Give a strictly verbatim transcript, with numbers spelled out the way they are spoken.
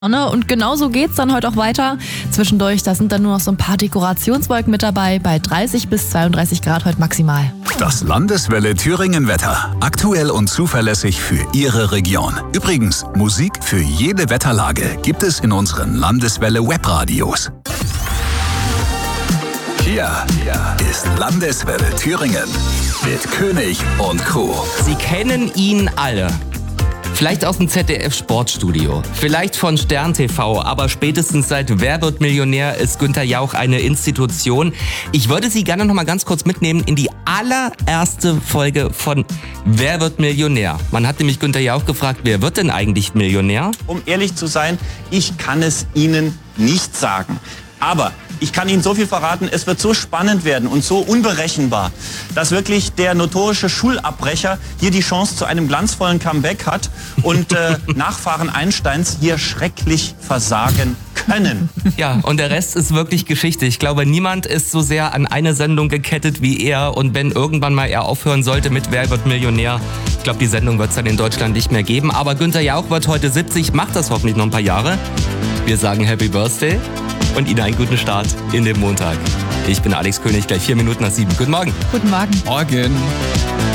Und genauso geht's dann heute auch weiter. Zwischendurch, da sind dann nur noch so ein paar Dekorationswolken mit dabei, bei dreißig bis zweiunddreißig Grad heute maximal. Das Landeswelle Thüringen Wetter. Aktuell und zuverlässig für Ihre Region. Übrigens, Musik für jede Wetterlage gibt es in unseren Landeswelle Webradios. Hier, hier ist Landeswelle Thüringen mit König und Co. Sie kennen ihn alle. Vielleicht aus dem Z D F-Sportstudio, vielleicht von Stern T V, aber spätestens seit Wer wird Millionär ist Günther Jauch eine Institution. Ich würde Sie gerne noch mal ganz kurz mitnehmen in die allererste Folge von Wer wird Millionär. Man hat nämlich Günther Jauch gefragt, wer wird denn eigentlich Millionär? Um ehrlich zu sein, ich kann es Ihnen nicht sagen. Aber ich kann Ihnen so viel verraten, es wird so spannend werden und so unberechenbar, dass wirklich der notorische Schulabbrecher hier die Chance zu einem glanzvollen Comeback hat und äh, Nachfahren Einsteins hier schrecklich versagen können. Ja, und der Rest ist wirklich Geschichte. Ich glaube, niemand ist so sehr an eine Sendung gekettet wie er. Und wenn irgendwann mal er aufhören sollte mit Wer wird Millionär, ich glaube, die Sendung wird es dann in Deutschland nicht mehr geben. Aber Günther Jauch wird heute siebzig, macht das hoffentlich noch ein paar Jahre. Wir sagen Happy Birthday und Ihnen einen guten Start in den Montag. Ich bin Alex König, gleich vier Minuten nach sieben. Guten Morgen. Guten Morgen. Morgen.